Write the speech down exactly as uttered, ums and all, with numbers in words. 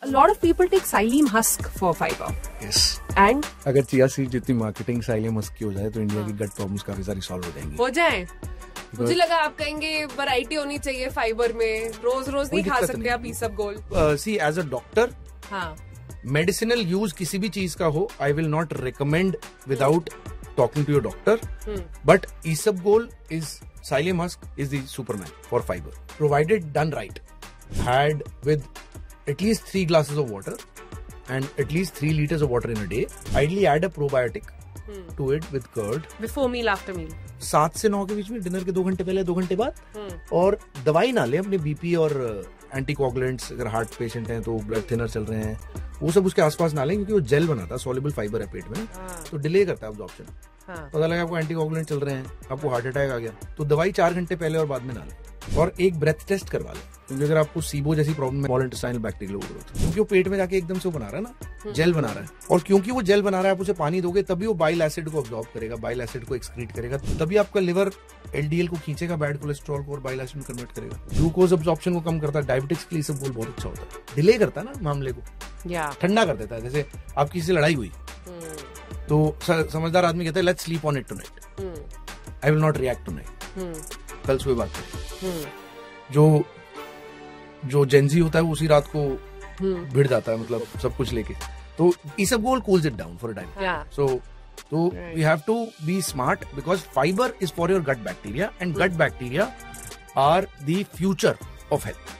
a lot of people take psyllium husk for fiber. Yes. And अगर chia seed जितनी marketing psyllium husk की हो जाए तो इंडिया की गट प्रॉब्लम्स काफी सारी सॉल्व हो जाएंगी. हो जाए. मुझे लगा आप कहेंगे वैरायटी होनी चाहिए फाइबर में, रोज रोज नहीं खा सकते आप ईसबगोल. सी एज अ डॉक्टर, हाँ, मेडिसिनल यूज किसी भी चीज का हो, I will not recommend without talking to your doctor. But isabgol is psyllium husk is the superman for fiber, provided done right. Had with at least three glasses of water and at least three liters of water in a day. Ideally add a probiotic hmm. to it with curd. Before meal, after meal. सात से नौ के बीच में, dinner के दो घंटे पहले, दो घंटे बाद. hmm. और दवाई ना ले, अपने बीपी और एंटीकोगुलेंट्स, अगर हार्ट पेशेंट हैं तो ब्लड थिनर चल रहे हैं, वो सब उसके आसपास ना लें, क्योंकि वो जेल बनाता है, सॉल्युबल फाइबर है पेट में, हाँ. तो डिले करता है अब्जॉर्प्शन. हाँ. पता लगा आपको एंटीकोगुलेंट चल रहे हैं, आपको हार्ट अटैक आ गया, तो दवाई चार घंटे पहले और बाद में ना लें. और एक ब्रेथ टेस्ट करवा लें, क्योंकि अगर आपको सीबो जैसी प्रॉब्लम है, स्मॉल इंटेस्टाइनल बैक्टीरियल ओवरग्रोथ, क्योंकि वो पेट में जाके एकदम से वो बना रहा है ना, जेल बना रहा है, और क्योंकि वो जेल बना रहा है, आप उसे पानी दोगे तभी वो बाइल एसिड को अब्जॉर्ब करेगा, बाइल एसिड को एक्सक्रीट करेगा, तभी आपका लिवर एलडीएल को खींचेगा, बैड कोलेस्ट्रॉल को, और बाइल एसिड में कन्वर्ट करेगा, ग्लूकोज अब्जॉर्प्शन को कम करता है. डायबिटिक्स के लिए सब गोल बहुत अच्छा होता है, डिले करता है ना मामले को, ठंडा कर देता है. जैसे आपकी से लड़ाई हुई तो समझदार आदमी कहता है let's sleep on it tonight, I will not react tonight, कल सुबह बात करें. जो जो जेंजी होता है वो उसी रात को भिड़ जाता है, मतलब सब कुछ लेके, तो isabgol cools it down for a time. So so we have to be smart, because fiber is for your gut bacteria, and gut bacteria are the future of health.